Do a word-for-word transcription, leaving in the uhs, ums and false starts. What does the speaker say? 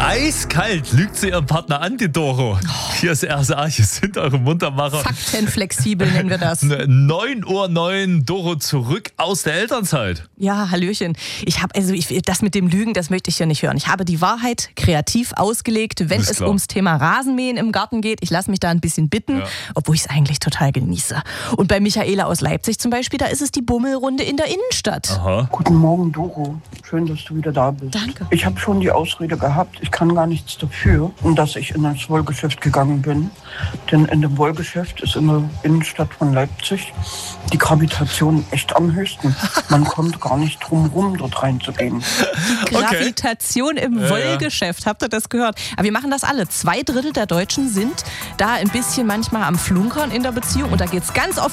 Eiskalt lügt sie ihren Partner an, die Doro. Hier ist R S A, hier sind eure Muntermacher. Faktenflexibel nennen wir das. neun Uhr neun, Doro zurück aus der Elternzeit. Ja, Hallöchen. Ich habe also ich, das mit dem Lügen, das möchte ich hier nicht hören. Ich habe die Wahrheit kreativ ausgelegt, wenn Ist es klar. ums Thema Rasenmähen im Garten geht. Ich lasse mich da ein bisschen bitten, Ja. obwohl ich es eigentlich total genieße. Und bei Michaela aus Leipzig zum Beispiel, da ist es die Bummelrunde in der Innenstadt. Aha. Guten Morgen, Doro. Schön, dass du wieder da bist. Danke. Ich habe schon die Ausrede gehabt, ich kann gar nichts dafür, dass ich in das Wollgeschäft gegangen bin. Denn in dem Wollgeschäft ist in der Innenstadt von Leipzig die Gravitation echt am höchsten. Man kommt gar nicht drum rum, dort reinzugehen. Gravitation im Ja, Wollgeschäft, habt ihr das gehört? Aber wir machen das alle. Zwei Drittel der Deutschen sind da ein bisschen manchmal am Flunkern in der Beziehung und da geht es ganz oft